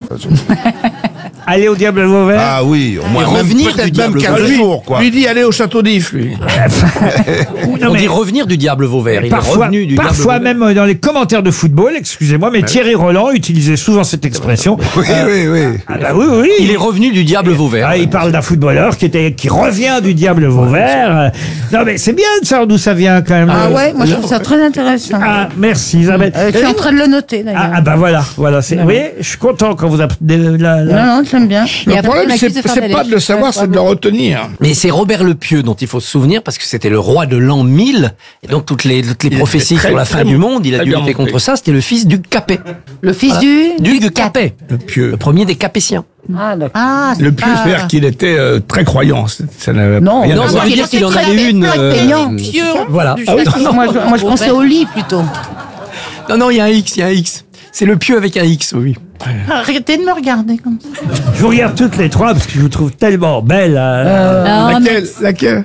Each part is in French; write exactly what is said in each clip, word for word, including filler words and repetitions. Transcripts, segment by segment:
Aller au diable Vauvert. Ah oui, au moins Et même, revenir peut-être du même diable quinze Vauvert. jours, quoi. Lui dit aller au château d'If, lui. Non, On mais dit revenir du diable Vauvert. Il est parfois, revenu du parfois diable Vauvert. même dans les commentaires de football, excusez-moi, mais Thierry Roland utilisait souvent cette expression. Oui, oui, oui. Ah bah oui, oui. Il est revenu du diable Vauvert. Ah, il parle d'un footballeur qui était qui revient du diable Vauvert. Non mais c'est bien de savoir d'où ça vient quand même. Ah ouais, moi je trouve ça très intéressant. Ah, merci Isabelle. Euh, je suis en train de le noter d'ailleurs. Ah, ah bah voilà, voilà. C'est, oui, je suis content quand vous appelez la, la- Non, non, j'aime bien. Le après, problème, on c'est accuse de faire c'est des pas de le lèches. savoir, c'est de le retenir. Mais c'est Robert le Pieux dont il faut se souvenir parce que c'était le roi de l'an mille. Et donc toutes les, toutes les Il prophéties était très, sur la très fin bon. du monde, il a Très dû bien lutter montré. contre ça. C'était le fils du Capet. Le fils du Du Capet. Le pieux. Le premier des Capétiens. Ah, d'accord. Ah, Le pieux, pas- c'est-à-dire qu'il était euh, très croyant. C'est- Ça n'avait Non, rien non, à ça voir. veut dire qu'il en avait une. euh, payant. Voilà. Ah oui, moi, je, moi je pensais au lit plutôt. Non, non, il y a un X, il y a un X. C'est le Pieux avec un X, oui. Arrêtez de me regarder comme ça. Je vous regarde toutes les trois parce que je vous trouve tellement belle. euh. Ah, Laquelle, laquelle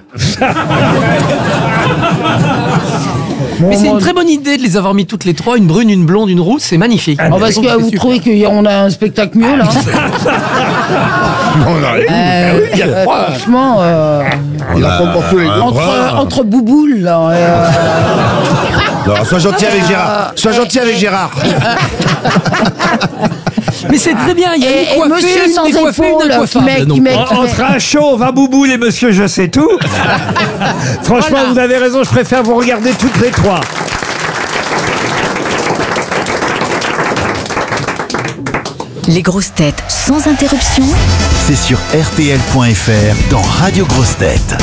Mais c'est une très bonne idée de les avoir mis toutes les trois, une brune, une blonde, une rousse, c'est magnifique. Oh, parce que vous trouvez qu'on a un spectacle mieux là On a euh, il y a euh, trois. Franchement, euh, Il a pas pour tous les deux. entre, entre bouboules là. euh, Non, sois gentil avec Gérard. Sois gentil avec Gérard. Mais c'est très bien, il y a Et- une et coiffée, monsieur une sans décoiffée, épaules, une qui décoiffable. met- qui donc. met- En- Entre un show, va bouboule et monsieur je sais tout. Franchement, Voilà. vous avez raison, je préfère vous regarder toutes les trois. Les grosses têtes sans interruption. C'est sur R T L point F R dans Radio Grosses Têtes.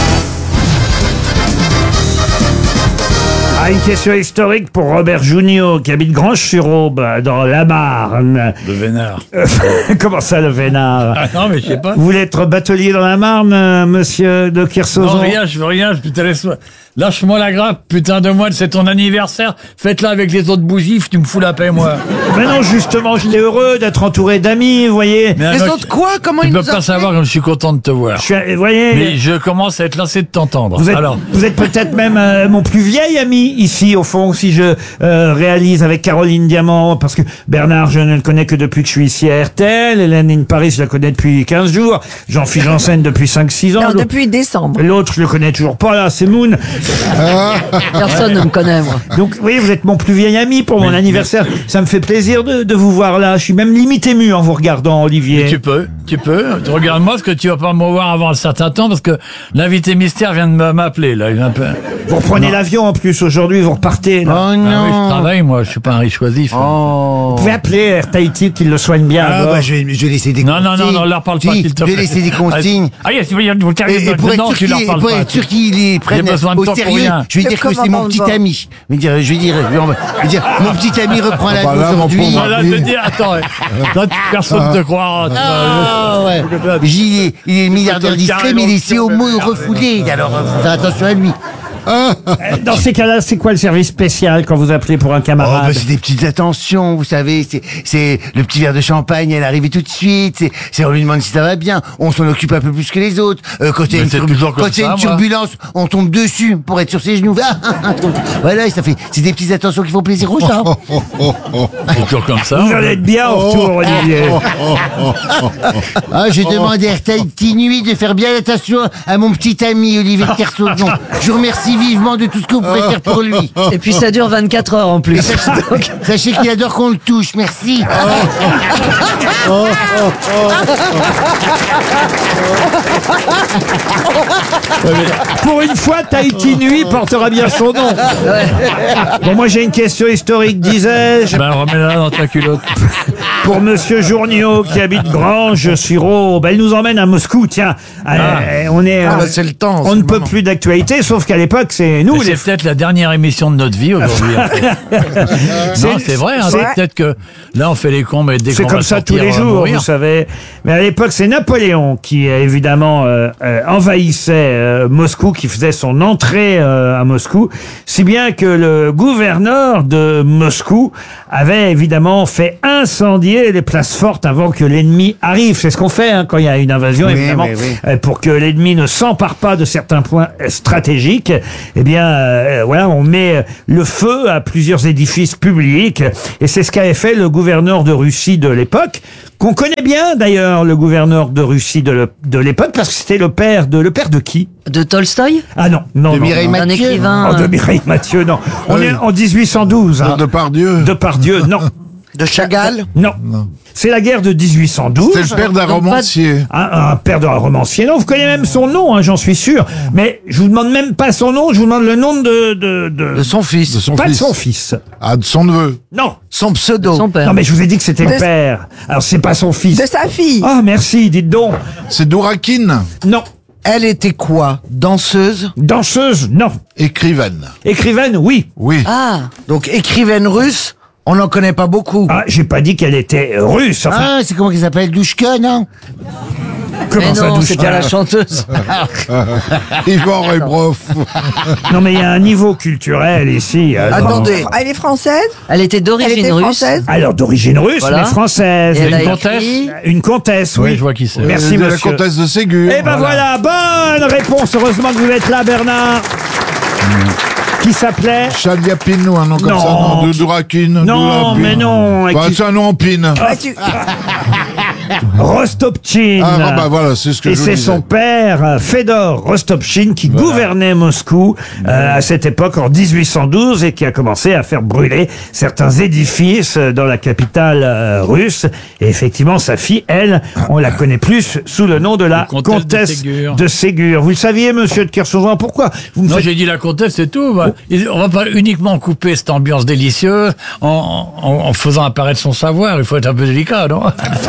Ah, une question historique pour Robert Junior qui habite Granges-sur-Aube dans la Marne. Le vénard. Comment ça, le vénard? Ah non, mais je sais pas. Vous voulez être batelier dans la Marne, euh, monsieur de Non, Kersauzon? rien, je veux rien, putain, laisse-moi. Lâche-moi la grappe, putain de moine, c'est ton anniversaire. Faites-la avec les autres bougies, tu me fous la paix, moi. Mais non, justement, j'étais heureux d'être entouré d'amis, vous voyez. Mais Les alors, autres quoi? Comment Tu ils peux nous pas ont savoir comme je suis content de te voir. Je suis, vous voyez. Mais je commence à être lassé de t'entendre. Vous êtes, Alors, vous êtes peut-être même euh, mon plus vieil ami ici, au fond, si je euh, réalise avec Caroline Diamant, parce que Bernard, je ne le connais que depuis que je suis ici à R T L, Hélène in Paris, je la connais depuis quinze jours, Jean-Philippe Janssen depuis cinq six ans. Non, L'autre- depuis décembre. L'autre, je le connais toujours pas, là, c'est Moon. Personne ne me connaît, moi. Donc, oui, vous êtes mon plus vieil ami pour mon Mais- anniversaire. Ça me fait plaisir de, de vous voir là. Je suis même limite ému en vous regardant, Olivier. mais tu peux, tu peux. Regarde-moi, parce que tu vas pas me voir avant un certain temps, parce que l'invité mystère vient de me- m'appeler, là. Il vient un peu... Vous reprenez l'avion en plus aujourd'hui, vous repartez. Là. Oh Ah oui, je travaille, moi, je suis pas un riche oisif. Vous pouvez appeler Air Tahiti qu'il le soigne bien. Ah, alors. bah, je vais, je vais laisser des Non, consignes. non, non, non, leur parle pas, Si, s'il te je plaît. vais laisser des consignes. Ah, yes, vous vous Et, carrez et pour dedans, être tu sûr leur qu'il parles pour pas. être sûr qu'il les prenne besoin de au temps pour sérieux, rien. je vais dire que c'est mon petit ami. Je vais dire, je vais dire, je vais dire, mon petit ami reprend la bah là, mon aujourd'hui. pauvre. Ah, là, je te dis, attends, là, personne ne te croira. Ah ouais. Gilles, il est- il est milliardaire discret, mais il est C O M O refoulé. Alors, faut faire attention à lui. Euh, Dans ces cas-là, c'est quoi le service spécial quand vous appelez pour un Oh, camarade? bah, c'est des petites attentions, vous savez, c'est, c'est le petit verre de champagne, elle arrive tout de suite, c'est, c'est on lui demande si ça va bien, on s'en occupe un peu plus que les autres, euh, quand il y a Mais une, c'est turbu- toujours comme quand il y a ça, une moi. turbulence, on tombe dessus pour être sur ses genoux, Ah, ah, ah, voilà, et ça fait, c'est des petites attentions qui font plaisir aux gens. C'est toujours comme ça. Vous allez être bien au retour, Olivier. Ah, j'ai demandé à Tahiti Nuit de faire bien attention à mon petit ami Olivier de Kersauzon. Je vous remercie vivement de tout ce que vous pourrez faire pour lui. Et puis ça dure vingt-quatre heures en plus. Donc, Sachez qu'il adore qu'on le touche, merci. Pour une fois, Tahiti Nuit portera bien son nom. Bon, moi j'ai une question historique, disais-je, Ben, remets-la dans ta culotte. pour Monsieur Journiot qui habite Granges-sur-Aube. Elle nous emmène à Moscou, tiens. Euh, on est, Ah, euh, bah, c'est le temps. on c'est ne le peut moment. plus d'actualité, sauf qu'à l'époque, c'est nous Mais les c'est peut-être la dernière émission de notre vie aujourd'hui. en fait. Non, c'est vrai. Hein, c'est- peut-être que là, on fait les cons, mais dès C'est qu'on comme va ça tous sortir, les on va jours, mourir. vous savez. Mais à l'époque, c'est Napoléon qui, euh, évidemment, euh, euh, envahissait euh, Moscou, qui faisait son entrée euh, à Moscou, si bien que le gouverneur de Moscou avait évidemment fait incendier les places fortes avant que l'ennemi arrive. C'est ce qu'on fait hein, quand il y a une invasion, Oui, évidemment, oui, oui. euh, pour que l'ennemi ne s'empare pas de certains points euh, stratégiques. Eh bien, euh, voilà, on met euh, le feu à plusieurs édifices publics, et c'est ce qu'avait fait le gouverneur de Russie de l'époque, qu'on connaît bien d'ailleurs, le gouverneur de Russie de le- de l'époque, parce que c'était le père de le père de qui? De Tolstoï? Ah non, non, De non, Mireille non. Un Mathieu. écrivain. Oh, de euh, Mireille Mathieu, non. On Oui. est en dix-huit cent douze. Hein. De Pardieu. De Pardieu, non. De Chagall. Non. C'est la guerre de dix-huit cent douze. C'est le père d'un Donc, pas de- romancier. Un, un père de romancier. Non, vous connaissez même son nom, hein, j'en suis sûr. Mais je vous demande même pas son nom, je vous demande le nom de... De, de, De son fils. De son pas fils. de son fils. Ah, de son neveu. Non. Son pseudo. Son père. Non, mais je vous ai dit que c'était le De- père. Alors, c'est pas son fils. De sa fille. Ah, merci, dites donc. C'est Dourakine. Non. Elle était quoi? Danseuse? Danseuse, non. Écrivaine. Écrivaine, oui. Oui. Ah, donc écrivaine russe, on n'en connaît pas beaucoup. Ah, j'ai pas dit qu'elle était russe. Enfin, Ah, c'est comment qu'elle s'appelle? Douchka, non? comment Mais ça, non, c'est Douchka pas la chanteuse. Yvan Rebroff. Non, mais il y a un niveau culturel ici. alors. Attendez. Elle est française? Elle était Elle d'origine était russe. française? Alors, d'origine russe, Voilà. mais française. Et elle a Une comtesse écrit- Une comtesse, oui. Oui, je vois qui c'est. Merci, Euh, de la monsieur. comtesse de Ségur. Eh ben voilà. bonne réponse. Heureusement que vous êtes là, Bernard. Qui s'appelait Chaliapine ou un nom comme Non. ça, non, de Dourakine. Non, Dourakine. mais non. Bah, qui- c'est un nom en pine. Bah, tu- Rostopchine. Ah, ah, bah voilà, c'est ce que Et je vous c'est disais. son père, euh, Fedor Rostopchine, qui gouvernait Moscou euh, à cette époque, en dix-huit cent douze, et qui a commencé à faire brûler certains édifices euh, dans la capitale euh, russe. Et effectivement, sa fille, elle, on la connaît plus sous le nom de la La comtesse de comtesse Ségur. de Ségur. Vous le saviez, monsieur de Kersauzon, pourquoi vous me Non, faites... j'ai dit la comtesse, c'est tout. Bah, il- On va pas uniquement couper cette ambiance délicieuse en, en, en faisant apparaître son savoir. Il faut être un peu délicat, non?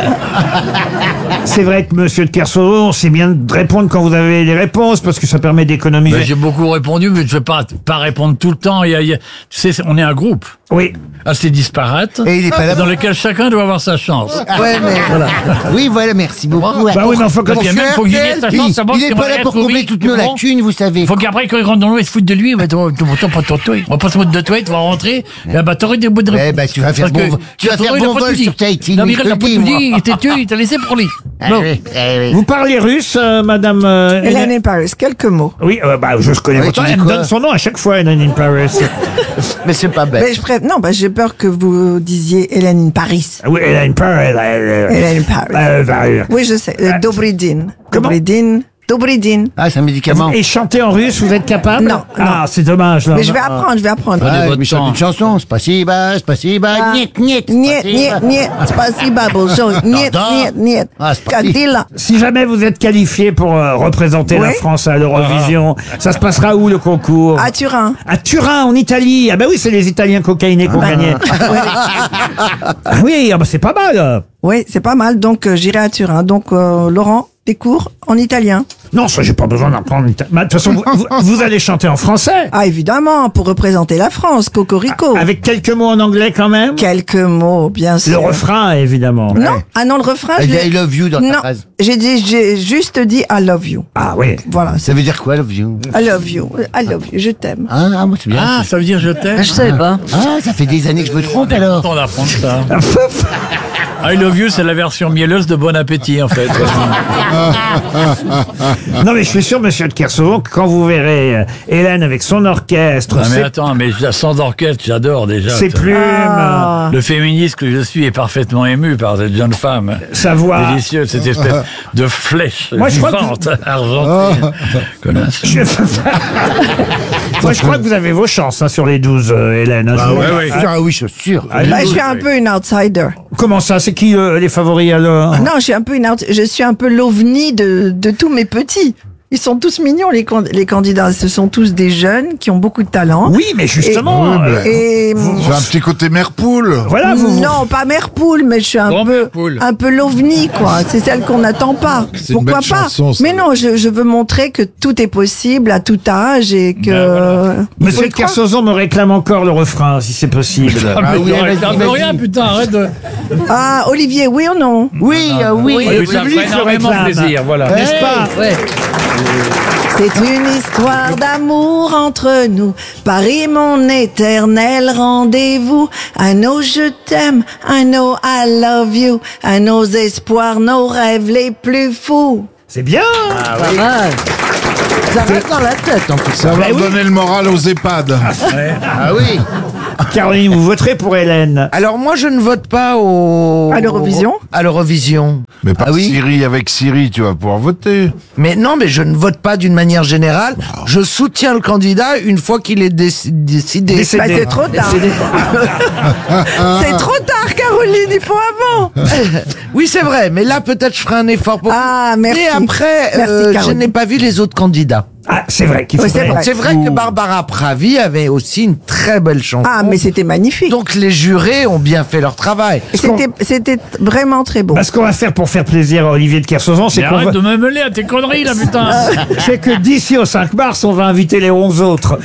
C'est vrai que monsieur de Kersauzon, c'est bien de répondre quand vous avez les réponses, parce que ça permet d'économiser. Ben, j'ai beaucoup répondu, mais je vais pas, pas répondre tout le temps. Il y a, il y a- tu sais, on est un groupe Oui. assez disparate, Et il est pas là. dans lequel chacun doit avoir sa chance. Ouais, mais. Oui, voilà, merci beaucoup. Bah oui, mais enfin, quand Parce il y a qu'il y a même, faut qu'il ait sa Il, chance, savoir il si est on pas va là être pour pourri, combler toutes tu nos comprends lacunes, vous savez. Faut qu'après, quand il rentre dans l'eau, il se foute de lui, mais ton, ton, ton, ton, ton, ton, on va pas se moquer de toi, tu vas rentrer, et bah, t'aurais des bouts de Eh ben, tu vas faire Parce bon que vo- tu vas Kersauzon, faire il a bon pas vol tout dit. sur Tahiti, Non, lui, mais je il a te pas le tout dis, dit, moi. il t'a tué, il t'a laissé pour lui. Ah Non. oui, ah oui. Vous parlez russe, euh, madame euh, Hélène in Paris, quelques mots. Oui, euh, bah, je connais Oui, votre tu nom. dis Elle me quoi donne son nom à chaque fois, Hélène in Paris. Mais c'est pas bête. Mais je pré- Non, bah, j'ai peur que vous disiez Hélène in Paris. Ah oui, Hélène in Paris. euh, euh, Hélène in Paris. euh, bah, euh, Oui, je sais. Euh, Dobridin. Comment Dobridin. Dobridin. Ah, c'est un médicament. Et chanter en russe, vous êtes capable? Non, Ah, c'est dommage. Là. Mais je vais apprendre, je vais apprendre. Prenez Ah, votre mais chante temps. une chanson. Spasiba, spasiba, Ah. niet, niet. Niet, spasiba. niet, niet. Spasiba, bonjour. Niet, non. niet, niet. Ah, c'est parti. Kadila. Si jamais vous êtes qualifié pour euh, représenter la Oui. France à l'Eurovision, ça se passera où le concours? À Turin. À Turin, en Italie. Ah bah oui, c'est les Italiens cocaïnés qui ont gagné. Ah oui, ah bah c'est pas mal. Oui, c'est pas mal. Donc, euh, j'irai à Turin. Donc, euh, Laurent, des cours en italien. Non, ça, j'ai pas besoin d'apprendre l'italien. Bah, de toute façon, vous, vous- vous allez chanter en français. Ah, évidemment, pour représenter la France, Cocorico. Avec quelques mots en anglais quand même. Quelques mots, bien Le sûr. refrain, évidemment. Non, ah non, le refrain, je Il y a l'ai- I love you dans ta Non, phrase. j'ai dit, j'ai juste dit I love you. Ah oui. Voilà, Ça veut dire quoi, love you? I love you, I love you, je t'aime. Ah, ah, moi, c'est bien. Ah, ça veut dire je t'aime? Ah, je savais pas. Ah, ça fait des années que je me trompe, alors. Content d'apprendre ça. I love you, c'est la version mielleuse de Bon Appétit, en fait. Non, mais je suis sûr, monsieur de Kersauzon, que quand vous verrez euh, Hélène avec son orchestre, Ah, mais ses, attends, mais je- sans orchestre, j'adore déjà. ses toi. plumes, Ah. Le féministe que je suis est parfaitement ému par cette jeune femme. sa voix. Délicieuse, cette espèce de flèche Moi, je crois que vivante, argentine. Connasse. Je- Moi, je crois que vous avez vos chances hein, sur les douze, euh, Hélène. hein, je vous- ouais, ouais. Ah oui, je suis sûr. Allez, Bah, je suis un peu une outsider. Comment ça? C'est qui euh, les favoris alors? Non, je suis un peu une out- je suis un peu l'ovni de, de tous mes petits. Ils sont tous mignons, les, can- les candidats. Ce sont tous des jeunes qui ont beaucoup de talent. Oui, mais justement. Et, euh, et- J'ai un petit côté mère poule. voilà, vous. vous- non, pas mère poule, mais je suis un Grand peu, mère poule. un peu l'ovni, quoi. C'est celle qu'on n'attend pas. une Pourquoi belle pas chanson, ça. Mais non, je, je veux montrer que tout est possible à tout âge et que. Ben voilà. il faut Monsieur y de croire. Kersauzon me réclame encore le refrain, si c'est possible. Ah, mais oui, arrête, vas-y, ça veut vas-y. rien, putain, arrête de... Ah, Olivier, oui ou non? Oui, euh, oui. Oui, le ça public ferait le énormément réclame. plaisir, voilà. N'est-ce pas? Ouais. C'est une histoire d'amour entre nous. Paris, mon éternel rendez-vous. I know je t'aime, I know I love you. À nos espoirs, nos rêves les plus fous. C'est bien. Pas mal. Ça reste dans la tête, en plus. Ça va Ben oui. donner le moral aux EHPAD. Ah oui. Caroline, vous voterez pour Hélène. Alors moi, je ne vote pas au... À l'Eurovision À l'Eurovision. Mais par Ah oui Siri, avec Siri, tu vas pouvoir voter. Mais non, mais je ne vote pas d'une manière générale. Je soutiens le candidat une fois qu'il est déc- décidé. Décédé. Bah, c'est trop tard. C'est trop tard, Caroline, il faut avant. Oui, c'est vrai, mais là, peut-être je ferai un effort pour... Ah, merci. Et après, Merci, euh, je Caroline. n'ai pas vu les autres candidats. Ah, c'est vrai qu'il Oui, faudrait... c'est vrai. C'est vrai que Barbara Pravi avait aussi une très belle chanson. Ah, mais c'était magnifique. Donc les jurés ont bien fait leur travail. C'était, c'était vraiment très beau. Bah, ce qu'on va faire pour faire plaisir à Olivier de Kersauzon, c'est Mais qu'on arrête va... de me mêler à tes conneries, là, putain. c'est que d'ici au cinq mars, on va inviter les onze autres.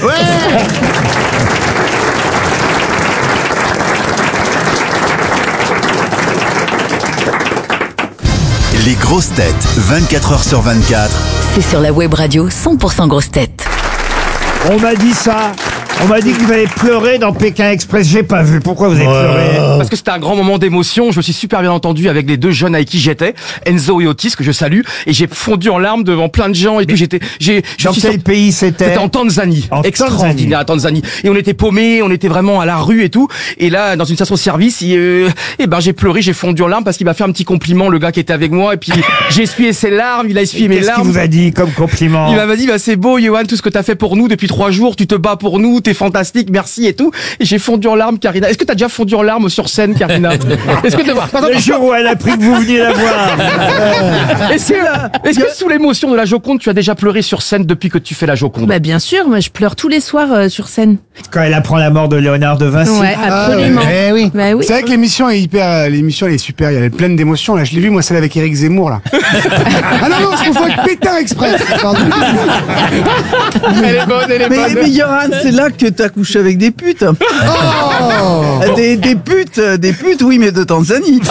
Les grosses têtes, vingt-quatre heures sur vingt-quatre. C'est sur la web radio cent pour cent grosses têtes. On m'a dit ça. On m'a dit que vous allez pleurer dans Pékin Express. J'ai pas vu. Pourquoi vous avez pleuré? Parce que c'était un grand moment d'émotion. Je me suis super bien entendu avec les deux jeunes avec qui j'étais, Enzo et Otis, que je salue, et j'ai fondu en larmes devant plein de gens et tout. J'étais, j'ai, je Dans suis quel sorti- pays c'était? C'était en Tanzanie. En Extraordinaire, à Tanzanie. Et on était paumés, on était vraiment à la rue et tout. Et là, dans une station-service, et, euh, et ben, j'ai pleuré, j'ai fondu en larmes parce qu'il m'a fait un petit compliment, le gars qui était avec moi. Et puis, j'ai essuyé ses larmes, il a essuyé mes Qu'est-ce qu'il larmes. vous a dit comme compliment? Il m'a dit, bah, c'est beau, Johan, tout ce que t'as fait pour nous depuis trois jours, tu te bats pour nous, t'es fantastique, merci et tout. Et j'ai fondu en larmes, Karina. Est-ce que t'as déjà fondu en larmes sur scène, Karina? Est-ce que, par exemple, Le jour où elle a appris que vous veniez la voir. est-ce que, est-ce que sous l'émotion de la Joconde, tu as déjà pleuré sur scène depuis que tu fais la Joconde? Bah bien sûr, moi je pleure tous les soirs euh, sur scène. Quand elle apprend la mort de Léonard de Vinci. Ouais, absolument. Eh oui. Bah oui. C'est vrai que l'émission est hyper, l'émission elle est super, elle est pleine d'émotions. Là, je l'ai vu moi celle avec Éric Zemmour là. Ah non non, je confonds avec Pétain Express. Pardon. Elle est bonne, elle est Mais, bonne. mais Yoran, c'est là que t'as couché avec des putes. Oh Des, des putes, des putes, oui, mais de Tanzanie.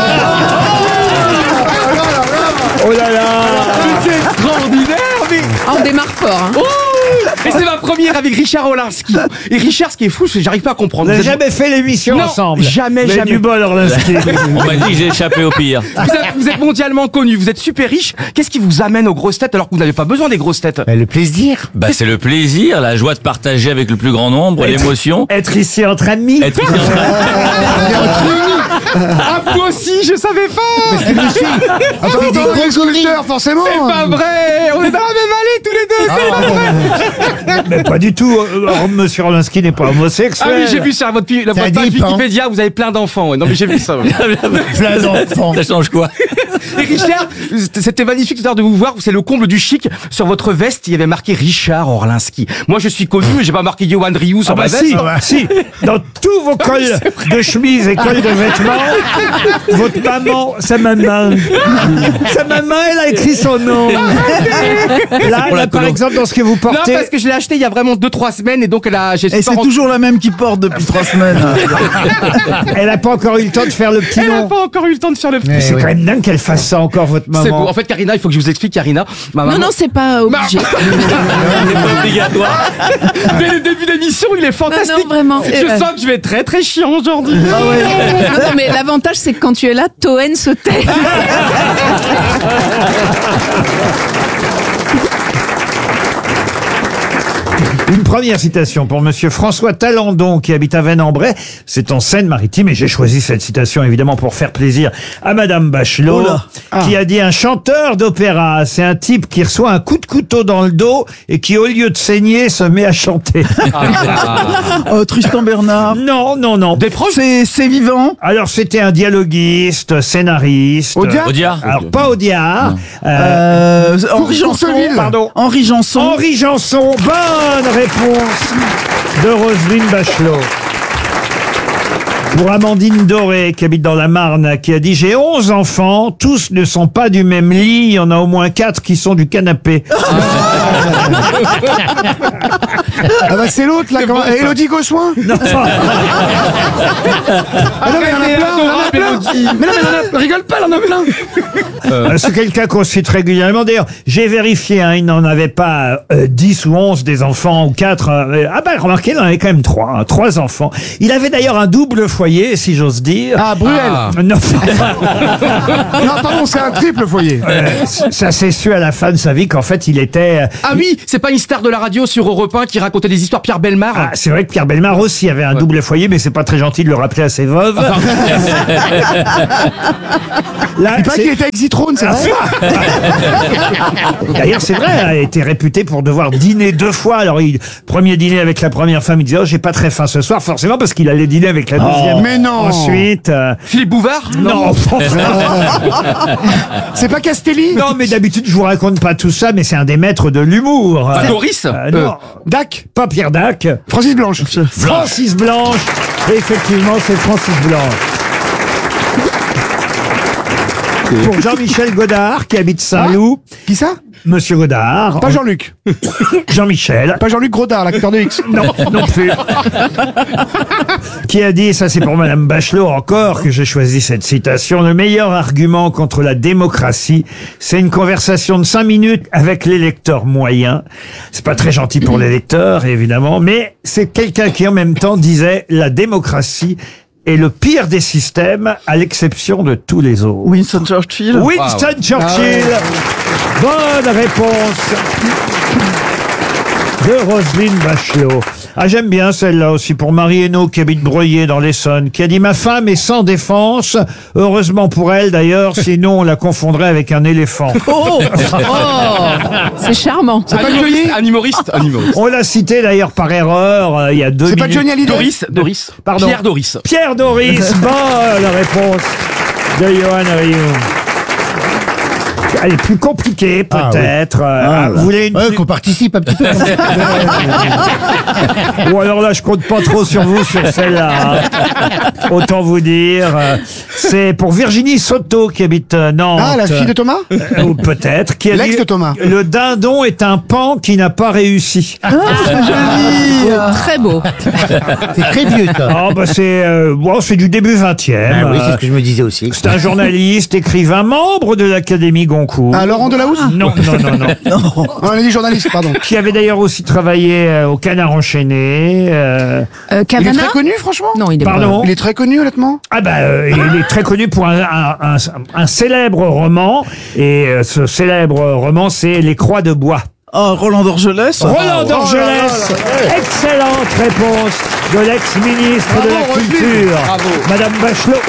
Oh là là. C'est extraordinaire, mais... Ah, on démarre fort. Hein. Et c'est ma première avec Richard Orlinski. Et Richard, ce qui est fou, c'est que j'arrive pas à comprendre. Vous n'avez Vous êtes- jamais fait l'émission Non, ensemble. jamais, Vous avez jamais. du bol, Orlinski. On m'a dit que j'ai échappé au pire. Vous êtes, vous êtes mondialement connu, vous êtes super riche. Qu'est-ce qui vous amène aux grosses têtes alors que vous n'avez pas besoin des grosses têtes? Le plaisir. Bah, c'est le plaisir, la joie de partager avec le plus grand nombre, l'émotion. Être ici entre amis. Être ici en train- Ah, vous aussi, je savais pas. Ah, fait des attends, grosses sculpteur, forcément. C'est pas vrai. On est dans la même allée tous les deux. C'est pas vrai. Mais pas du tout. euh, Monsieur Orlinski n'est pas Ah homosexuel. oui, j'ai vu sur votre, pi- la- Ça votre page dépend. Wikipédia, vous avez plein d'enfants. Ouais. Non mais j'ai vu ça. ouais. Plein d'enfants. Ça change quoi? Et Richard, c'était magnifique tout à l'heure de vous voir. C'est le comble du chic. Sur votre veste, il y avait marqué Richard Orlinski. Moi, je suis connu, mais j'ai pas marqué Johan Rioux sur Ah bah ma veste. si, si, dans tous vos cols de chemise et cols de vêtements, votre maman, sa maman, sa maman, elle a écrit son nom. Là, pour la là, par colo. exemple, dans ce que vous Non, portez, parce que je l'ai acheté il y a vraiment deux trois semaines et donc elle a. J'ai Et c'est pas- toujours la même qui porte depuis trois semaines. elle n'a pas encore eu le temps de faire le petit Elle a nom. pas encore eu le temps de faire le. Mais c'est quand même dingue qu'elle fasse ça encore, votre C'est beau. maman. En fait, Karina, il faut que je vous explique, Karina. Ma maman. Non, non, c'est pas obligé. C'est pas obligatoire. Dès le début d'émission, il est fantastique. Non, non, vraiment. Je sens que je vais être très très chiant aujourd'hui. Non, non, mais l'avantage, c'est que quand tu es là, Toen se tait. Une première citation pour Monsieur François Talandon qui habite à Vennes-en-Bray. C'est en Seine-Maritime et j'ai choisi cette citation évidemment pour faire plaisir à Madame Bachelot Oh là. qui a dit un chanteur d'opéra. C'est un type qui reçoit un coup de couteau dans le dos et qui au lieu de saigner se met à chanter. Oh, Tristan Bernard. Non, non, non. Des proches. C'est, c'est vivant. Alors c'était un dialoguiste, scénariste. Audiard Audiard. Alors pas Audiard. Euh, Euh, Henri Janson. Courceville. pardon. Henri Janson. Henri Janson. Bonne réponse de Roselyne Bachelot. Pour Amandine Doré, qui habite dans la Marne, qui a dit « J'ai onze enfants, tous ne sont pas du même lit, il y en a au moins quatre qui sont du canapé. Ah bah c'est l'autre là, comment... Élodie Gossuin. » Non, Ah non mais il y en a plein, il y en a plein. Mais non mais il y en a, rigole pas, il y en a plein. Euh, c'est quelqu'un qu'on cite régulièrement. D'ailleurs, j'ai vérifié, hein, il n'en avait pas euh, dix ou onze des enfants, ou quatre. Euh, ah ben, remarquez, il en avait quand même trois. Hein, trois enfants. Il avait d'ailleurs un double foyer. foyer, si j'ose dire. Ah, Bruel. Ah. Non, Non, pardon, c'est un triple foyer. euh, ça s'est su à la fin de sa vie qu'en fait, il était... euh, Ah oui, c'est pas une star de la radio sur Europe un qui racontait des histoires, Pierre Bellemare. Ah, c'est vrai que Pierre Bellemare aussi avait un double foyer, mais c'est pas très gentil de le rappeler à ses veuves. Là, Il paraît c'est- qu'il était avec Zitrone, c'est vrai. D'ailleurs, c'est vrai, il a été réputé pour devoir dîner deux fois. Alors, il, premier dîner avec la première femme, il disait, oh, j'ai pas très faim ce soir, forcément, parce qu'il allait dîner avec la deuxième. mais non. Ensuite, euh, Philippe Bouvard. non. C'est pas Castelli. Non, mais d'habitude, je vous raconte pas tout ça, mais c'est un des maîtres de l'humour. Ah, Doris. Euh, non, Dac. pas Pierre Dac. Francis Blanche. Francis Blanche. Et effectivement, c'est Francis Blanche. Pour Jean-Michel Godard, qui habite Saint-Loup. Qui ça? Monsieur Godard. Pas Jean-Luc. Jean-Michel. Pas Jean-Luc Grodard, l'acteur de X. Non, non plus. Qui a dit, ça c'est pour Madame Bachelot encore que j'ai choisi cette citation, le meilleur argument contre la démocratie, c'est une conversation de cinq minutes avec l'électeur moyen. C'est pas très gentil pour l'électeur, évidemment, mais c'est quelqu'un qui en même temps disait la démocratie est le pire des systèmes, à l'exception de tous les autres. Winston Churchill. Winston Wow. Churchill. Bonne réponse de Roselyne Bachelot. Ah, j'aime bien celle-là aussi pour Marie Hainaut qui habite Breuillé dans l'Essonne, qui a dit « Ma femme est sans défense. Heureusement pour elle d'ailleurs, sinon on la confondrait avec un éléphant. Oh, oh, c'est charmant. C'est pas Un Johnny. humoriste, un humoriste, un humoriste. On l'a cité d'ailleurs par erreur euh, il y a deux C'est minutes. pas Johnny Hallyday. Doris, Doris. Pardon. Pierre Doris. Pierre Doris, bonne réponse de Johan Rioux. Elle est plus compliquée peut-être. Euh, Ah, vous voulez une Ouais, plus- qu'on participe un petit peu. Ou alors là, je compte pas trop sur vous sur celle-là. Autant vous dire. euh, C'est pour Virginie Soto qui habite euh, Nantes. Ah, la fille de Thomas. Euh, Ou peut-être. Qui a L'ex dit, de Thomas. Le dindon est un pan qui n'a pas réussi. Très beau. C'est très vieux, ça. Ah, bah c'est euh, bon, c'est du début vingtième. Ah oui, c'est Euh, ce que je me disais aussi. C'est un journaliste, écrivain, membre de l'Académie Goncourt. Ah, Laurent Delahousse. Non, non, non, non. Ah, on a dit journaliste, pardon. Qui avait d'ailleurs aussi travaillé euh, au Canard enchaîné. euh, Euh, Il est Cavana très connu, franchement. Non, il est Pardon. Il est très connu, honnêtement. Ah bah, euh, il est très connu pour un, un, un, un célèbre roman. Et euh, ce célèbre roman, c'est Les Croix de Bois. Oh, Roland Dorgelès. Roland Oh Dorgelès. là là là Excellente réponse de l'ex-ministre de Bravo, la Roselyne. Culture, Bravo. Madame Bachelot.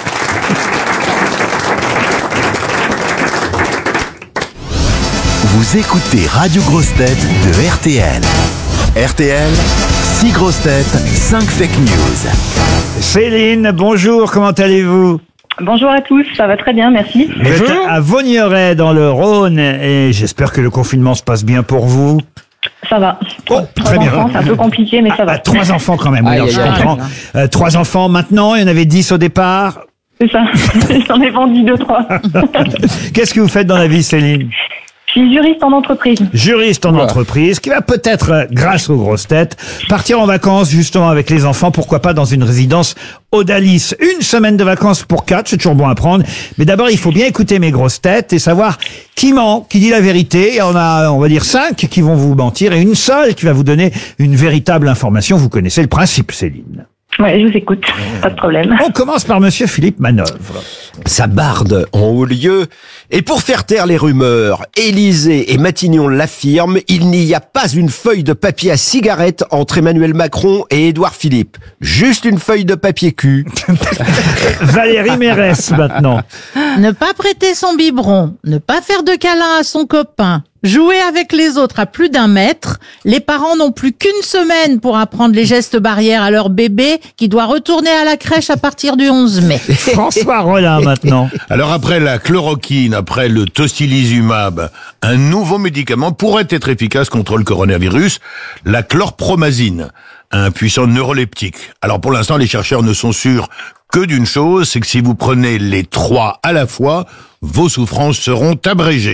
Vous écoutez Radio Grosses Têtes de R T L. R T L, six grosses têtes, cinq fake news. Céline, bonjour, comment allez-vous? Bonjour à tous, ça va très bien, merci. Vous êtes à Vaugneray dans le Rhône et j'espère que le confinement se passe bien pour vous. Ça va. Oh, très bien. Enfants, c'est un peu compliqué, mais ça va. Ah, trois enfants quand même, oui, Aïe, alors, aïe, je aïe. comprends. Euh, trois enfants maintenant, il y en avait dix au départ. C'est ça. J'en ai vendu deux, trois. Qu'est-ce que vous faites dans la vie, Céline? Je suis juriste en entreprise. Juriste en entreprise, qui va peut-être, euh, grâce aux grosses têtes, partir en vacances justement avec les enfants, pourquoi pas dans une résidence Odalis. Une semaine de vacances pour quatre, c'est toujours bon à prendre. Mais d'abord, il faut bien écouter mes grosses têtes et savoir qui ment, qui dit la vérité. Il y en a, on va dire, cinq qui vont vous mentir et une seule qui va vous donner une véritable information. Vous connaissez le principe, Céline. Ouais, je vous écoute. Pas de problème. On commence par Monsieur Philippe Manœuvre. Ça barde en haut lieu. Et pour faire taire les rumeurs, Élysée et Matignon l'affirment, il n'y a pas une feuille de papier à cigarette entre Emmanuel Macron et Édouard Philippe. Juste une feuille de papier cul. Valérie Mérès, maintenant. Ne pas prêter son biberon, ne pas faire de câlin à son copain, jouer avec les autres à plus d'un mètre. Les parents n'ont plus qu'une semaine pour apprendre les gestes barrières à leur bébé qui doit retourner à la crèche à partir du onze mai. François Rollin, maintenant. Alors après la chloroquine, après le tocilizumab, un nouveau médicament pourrait être efficace contre le coronavirus, la chlorpromazine, un puissant neuroleptique. Alors pour l'instant, les chercheurs ne sont sûrs que d'une chose, c'est que si vous prenez les trois à la fois, vos souffrances seront abrégées.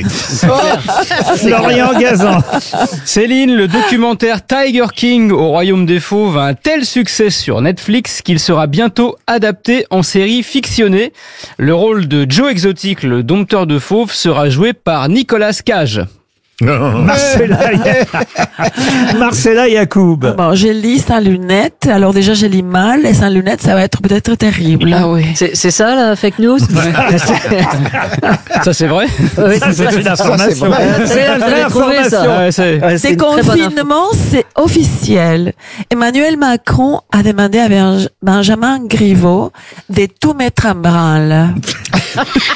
Florian Gazan. Céline, le documentaire Tiger King au Royaume des Fauves a un tel succès sur Netflix qu'il sera bientôt adapté en série fictionnée. Le rôle de Joe Exotic, le dompteur de fauves, sera joué par Nicolas Cage. Marcella, Marcella Yacoub. Bon, je lis sans lunettes. Alors déjà, je lis mal et sans lunettes, ça va être peut-être terrible. Ah oui. C'est c'est ça la fake news? Ça c'est vrai. Oui, Ça, c'est une information. C'est une vous vraie avez trouvé ça. information. Ouais, c'est- Ouais, c'est une très bonne info. Déconfinement, c'est officiel. Emmanuel Macron a demandé à Benj- Benjamin Griveaux de tout mettre en branle.